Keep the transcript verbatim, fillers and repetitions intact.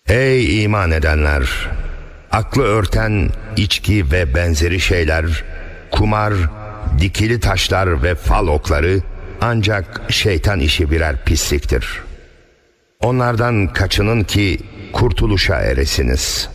Ey iman edenler! Aklı örten içki ve benzeri şeyler, kumar, dikili taşlar ve fal okları ancak şeytan işi birer pisliktir. Onlardan kaçının ki kurtuluşa eresiniz.''